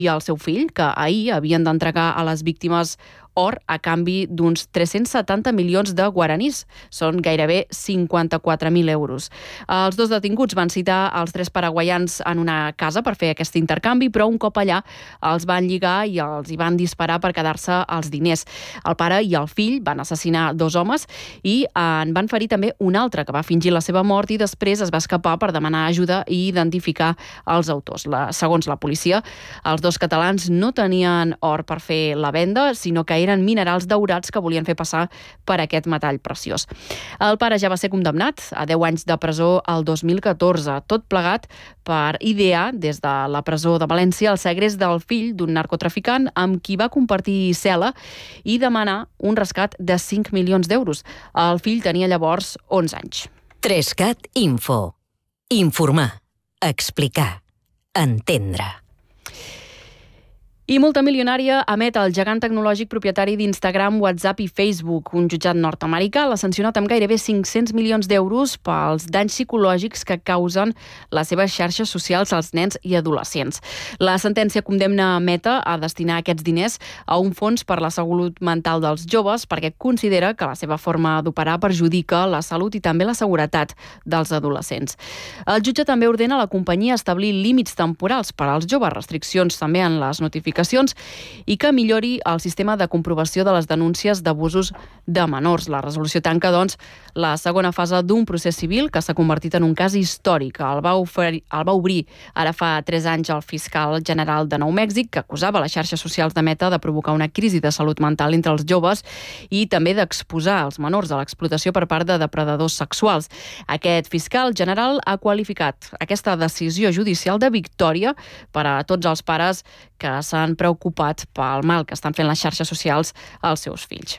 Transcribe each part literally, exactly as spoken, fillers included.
i el seu fill, que ahir havien d'entregar a les víctimes or a canvi d'uns tres-cents setanta milions de guaranís. Són gairebé cinquanta-quatre mil euros. Els dos detinguts van citar els tres paraguaians en una casa per fer aquest intercanvi, però un cop allà els van lligar i els hi van disparar per quedar-se els diners. El pare i el fill van assassinar dos homes i en van ferir també un altre que va fingir la seva mort i després es va escapar per demanar ajuda i identificar els autors. La, segons la policia, els dos catalans no tenien or per fer la venda, sinó que eren minerals daurats que volien fer passar per aquest metall preciós. El pare ja va ser condemnat a deu anys de presó el dos mil catorze, tot plegat per idear des de la presó de València el segrest del fill d'un narcotraficant amb qui va compartir cel·la i demanar un rescat de cinc milions d'euros. El fill tenia llavors onze anys. Trescat Info. Informar, explicar, entendre. I multimilionària emet el gegant tecnològic propietari d'Instagram, WhatsApp i Facebook. Un jutjat nord-americà l'ha sancionat amb gairebé cinc-cents milions d'euros pels danys psicològics que causen les seves xarxes socials als nens i adolescents. La sentència condemna Meta a destinar aquests diners a un fons per la salut mental dels joves perquè considera que la seva forma d'operar perjudica la salut i també la seguretat dels adolescents. El jutge també ordena a la companyia establir límits temporals per als joves, restriccions també en les notificacions i que millori el sistema de comprovació de les denúncies d'abusos de menors. La resolució tanca, doncs, la segona fase d'un procés civil que s'ha convertit en un cas històric. El va, oferir, el va obrir ara fa tres anys el fiscal general de Nou Mèxic, que acusava les xarxes socials de Meta de provocar una crisi de salut mental entre els joves i també d'exposar els menors a l'explotació per part de depredadors sexuals. Aquest fiscal general ha qualificat aquesta decisió judicial de victòria per a tots els pares que s'han preocupat pel mal que estan fent les xarxes socials als seus fills.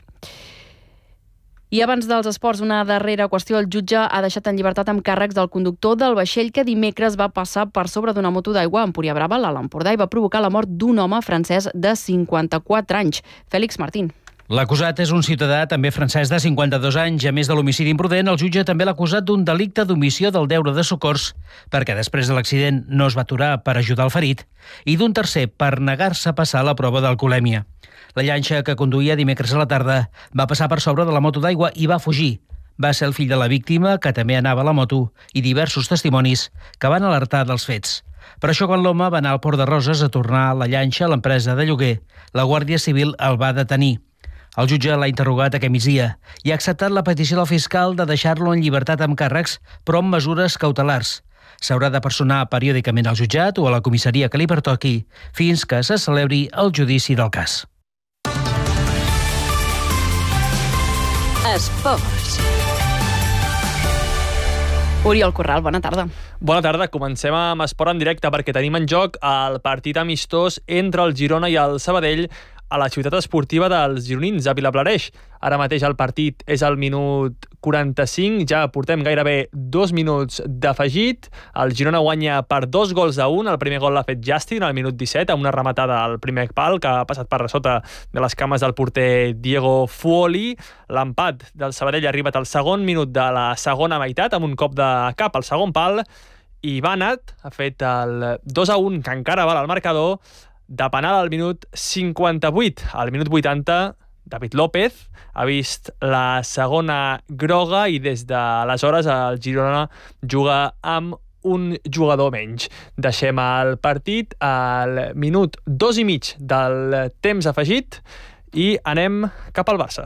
I abans dels esports, una darrera qüestió. El jutge ha deixat en llibertat amb càrrecs del conductor del vaixell que dimecres va passar per sobre d'una moto d'aigua a Empuriabrava, a l'Alt Empordà, i va provocar la mort d'un home francès de cinquanta-quatre anys. Fèlix Martín. L'acusat és un ciutadà també francès de cinquanta-dos anys. A més de l'homicidi imprudent, el jutge també l'ha acusat d'un delicte d'omissió del deure de socors perquè després de l'accident no es va aturar per ajudar el ferit i d'un tercer per negar-se a passar la prova d'alcoholèmia. La llanxa que conduïa dimecres a la tarda va passar per sobre de la moto d'aigua i va fugir. Va ser el fill de la víctima, que també anava a la moto, i diversos testimonis que van alertar dels fets. Per això, quan l'home va anar al Port de Roses a tornar la llanxa a l'empresa de lloguer, la Guàrdia Civil el va detenir. El jutge l'ha interrogat aquest migdia i ha acceptat la petició del fiscal de deixar-lo en llibertat amb càrrecs, però amb mesures cautelars. S'haurà de personar periòdicament al jutjat o a la comissaria que li pertoqui fins que se celebri el judici del cas. Esports. Oriol Corral, bona tarda. Bona tarda. Comencem amb esport en directe perquè tenim en joc el partit amistós entre el Girona i el Sabadell a la ciutat esportiva dels gironins, a Vilablareix. Ara mateix el partit és al minut quaranta-cinc, ja portem gairebé dos minuts d'afegit. El Girona guanya per dos gols a un. El primer gol l'ha fet Justin al minut disset, amb una rematada al primer pal que ha passat per sota de les cames del porter Diego Fuoli. L'empat del Sabadell ha arribat al segon minut de la segona meitat, amb un cop de cap al segon pal, i Banat ha fet el dos a un, que encara val al marcador, de penal al minut cinquanta-vuit. Al minut vuitanta, David López ha vist la segona groga i des d'aleshores el Girona juga amb un jugador menys. Deixem el partit al minut dos i mig del temps afegit i anem cap al Barça.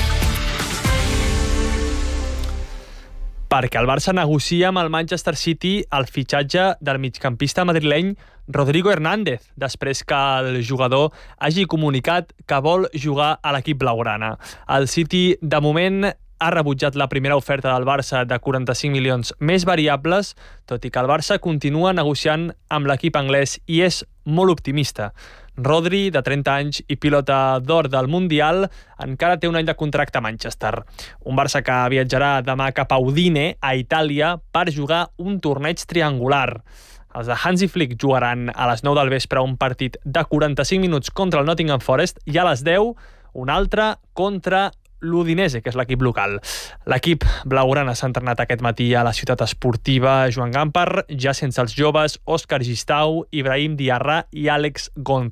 Perquè el Barça negocia amb el Manchester City el fitxatge del migcampista madrileny Rodrigo Hernández, després que el jugador hagi comunicat que vol jugar a l'equip blaugrana. El City, de moment, ha rebutjat la primera oferta del Barça de quaranta-cinc milions més variables, tot i que el Barça continua negociant amb l'equip anglès i és molt optimista. Rodri, de trenta anys i pilota d'or del Mundial, encara té un any de contracte a Manchester. Un Barça que viatjarà demà cap a Udine, a Itàlia, per jugar un torneig triangular. Els de Hansi Flick jugaran a les nou del vespre un partit de quaranta-cinc minuts contra el Nottingham Forest i a les deu un altre contra l'Udinese, que és l'equip local. L'equip blaugrana s'ha entrenat aquest matí a la ciutat esportiva Joan Gampar, ja sense els joves Òscar Gistau, Ibrahim Diarra i Àlex González.